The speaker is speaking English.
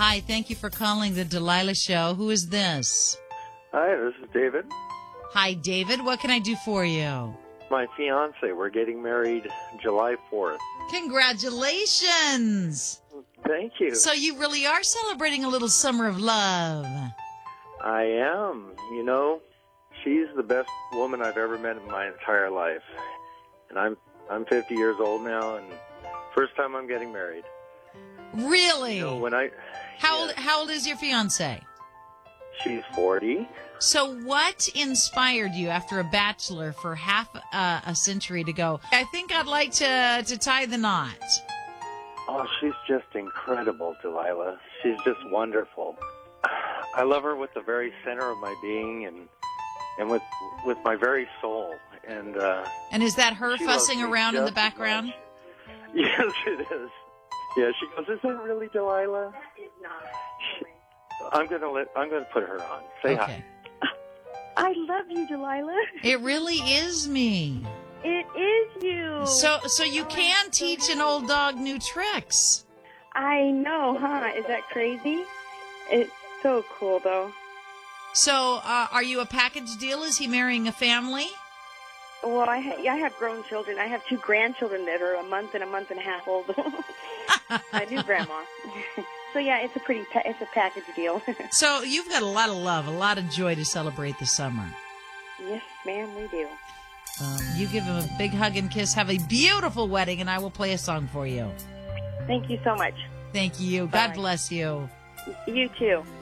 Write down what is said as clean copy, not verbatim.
Hi, thank you for calling the Delilah Show. Who is this? Hi, this is David. Hi, David. What can I do for you? My fiance. We're getting married July 4th. Congratulations. Thank you. So you really are celebrating a little summer of love. I am. You know, she's the best woman I've ever met in my entire life. And I'm 50 years old now, and first time I'm getting married. Really? You know, How old is your fiance? She's 40. So what inspired you after a bachelor for half a century to go, I think I'd like to tie the knot? Oh, she's just incredible, Delilah. She's just wonderful. I love her with the very center of my being and with my very soul. And is that her she fussing loves me around in the just as background? much. Yes, it is. Yeah, she goes, "Is that really Delilah?" That is not. I'm gonna put her on. Say hi. I love you, Delilah. It really is me. It is you. So you can teach an old dog new tricks. I know, huh? Is that crazy? It's so cool, though. So are you a package deal? Is he marrying a family? Well, I have grown children. I have 2 grandchildren that are a month and a half old. I do, Grandma. So yeah, it's a package deal. So you've got a lot of love, a lot of joy to celebrate the summer. Yes, ma'am, we do. You give him a big hug and kiss. Have a beautiful wedding, and I will play a song for you. Thank you so much. Thank you. Bye. God bless you. You too.